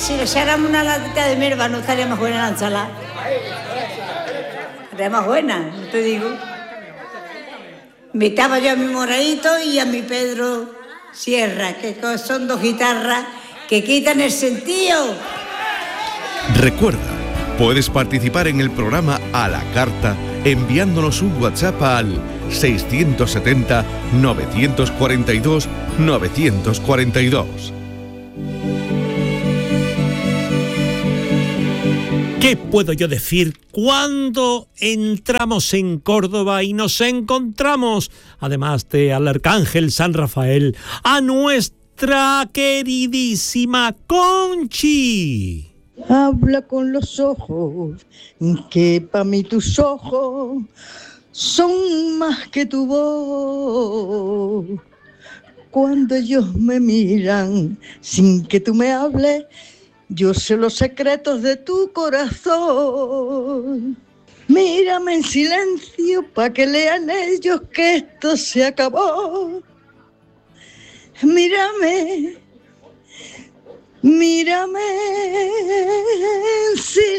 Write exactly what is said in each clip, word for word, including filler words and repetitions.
si le echáramos una latita de merva no estaría más buena la ensalada. Estaría más buena, no te digo. Invitaba yo a mi Moradito y a mi Pedro Sierra, que son dos guitarras que quitan el sentido. Recuerda, puedes participar en el programa a la carta enviándonos un WhatsApp al seiscientos setenta, novecientos cuarenta y dos, novecientos cuarenta y dos. ¿Qué puedo yo decir cuando entramos en Córdoba y nos encontramos, además de al Arcángel San Rafael, a nuestra queridísima Conchi? Habla con los ojos, que pa' mí tus ojos son más que tu voz. Cuando ellos me miran sin que tú me hables, yo sé los secretos de tu corazón. Mírame en silencio pa' que lean ellos que esto se acabó. Mírame, mírame en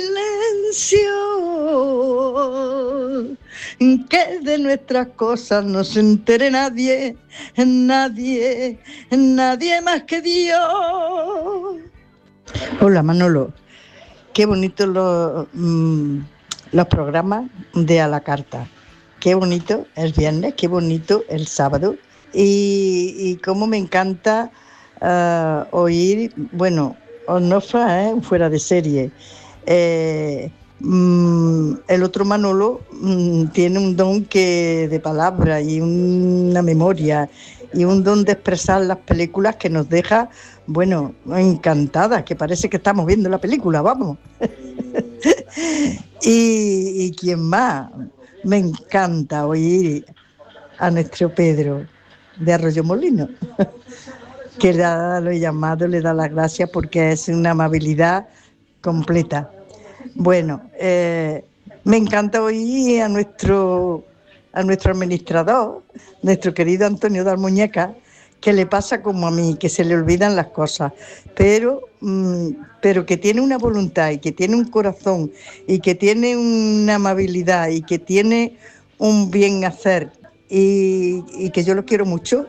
silencio, que de nuestras cosas no se entere nadie, nadie, nadie más que Dios. Hola Manolo, qué bonitos los, mmm, los programas de A la Carta, qué bonito el viernes, qué bonito el sábado y, y cómo me encanta uh, oír, bueno, Onofra, ¿eh? Fuera de serie. Eh, mmm, el otro Manolo mmm, tiene un don que de palabra y una memoria y un don de expresar las películas que nos deja, bueno, encantadas, que parece que estamos viendo la película, vamos. y, y quién más, me encanta oír a nuestro Pedro de Arroyo Molino, que le da lo llamado, le da las gracias porque es una amabilidad completa. Bueno, eh, me encanta oír a nuestro, a nuestro administrador, nuestro querido Antonio Dalmuñeca, que le pasa como a mí, que se le olvidan las cosas, pero, mmm, pero que tiene una voluntad y que tiene un corazón y que tiene una amabilidad y que tiene un bien hacer y, y que yo lo quiero mucho.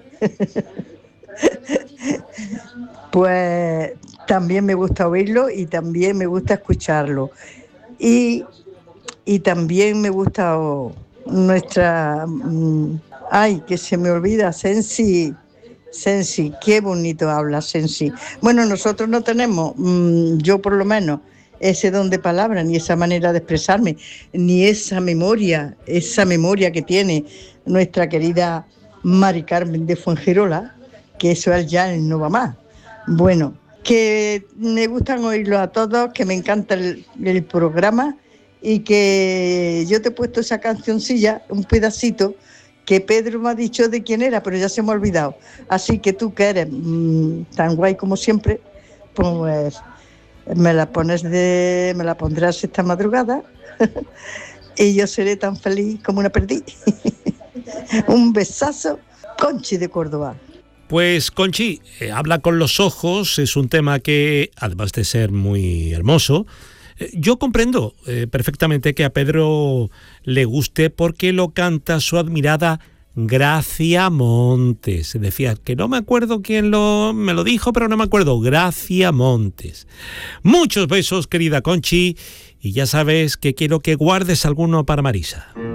Pues también me gusta oírlo y también me gusta escucharlo. Y, y también me gusta oh, nuestra... Mmm, ay, que se me olvida, Sensi... Sensi, qué bonito habla Sensi. Bueno, nosotros no tenemos, mmm, yo por lo menos, ese don de palabra, ni esa manera de expresarme, ni esa memoria, esa memoria que tiene nuestra querida Mari Carmen de Fuengirola, que eso es ya el no va más. Bueno, que me gustan oírlo a todos, que me encanta el, el programa y que yo te he puesto esa cancioncilla, un pedacito, que Pedro me ha dicho de quién era, pero ya se me ha olvidado. Así que tú, que eres mmm, tan guay como siempre, pues me la pones de, me la pondrás esta madrugada y yo seré tan feliz como una perdiz. Un besazo, Conchi de Córdoba. Pues Conchi, eh, habla con los ojos, es un tema que, además de ser muy hermoso, yo comprendo eh, perfectamente que a Pedro le guste porque lo canta su admirada Gracia Montes. Decía que no me acuerdo quién lo, me lo dijo, pero no me acuerdo. Gracia Montes. Muchos besos, querida Conchi, y ya sabes que quiero que guardes alguno para Marisa.